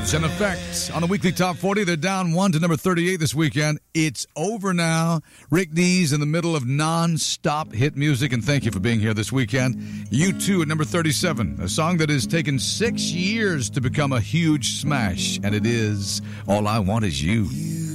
Cause and Effect on the weekly top 40. They're down 1 to number 38 this weekend. It's over now. Rick Dees in the middle of non-stop hit music, and thank you for being here this weekend. U2 at number 37, a song that has taken 6 years to become a huge smash, and it is All I Want Is You.